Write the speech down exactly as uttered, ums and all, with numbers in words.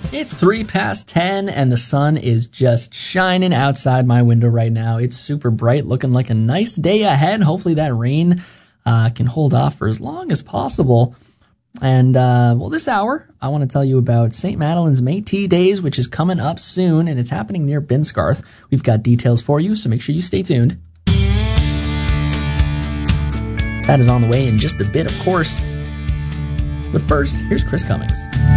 It's three past ten, and the sun is just shining outside my window right now. It's super bright, looking like a nice day ahead. Hopefully that rain uh, can hold off for as long as possible. And, uh, well, this hour, I want to tell you about Saint Madeline's Métis Days, which is coming up soon, and it's happening near Binscarth. We've got details for you, so make sure you stay tuned. That is on the way in just a bit, of course. But first, here's Chris Cummings.